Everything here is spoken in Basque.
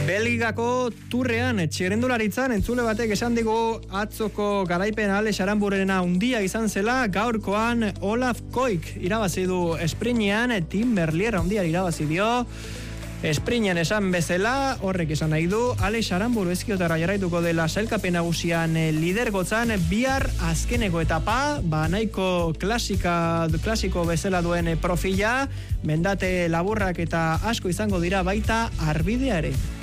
Belgikako turrean txirrindularitzan entzule batek esan digu atzoko garaipen Alex Aranburena handia izan zela, gaurkoan Olaf Koik irabazi du esprinean, Tim Merlier handia irabazi dio. Esprinean esan bezala, horrek esan nahi du, Alex Aranburu ezkiotara jarraituko dela sailkapen nagusian lidergotzan, bihar azkeneko etapa, nahiko klasiko bezala duen profila, mendate laburrak eta asko izango dira baita arbidea ere.